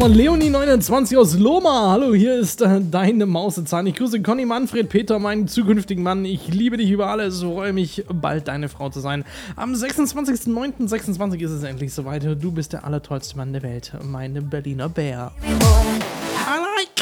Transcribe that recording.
von Leonie29 aus Lohmar. Hallo, hier ist deine Mausezahn. Ich grüße Conny, Manfred, Peter, meinen zukünftigen Mann. Ich liebe dich über alles. So freue mich, bald deine Frau zu sein. Am 26.09.26 ist es endlich soweit. Du bist der allertollste Mann der Welt. Meine Berliner Bär. I like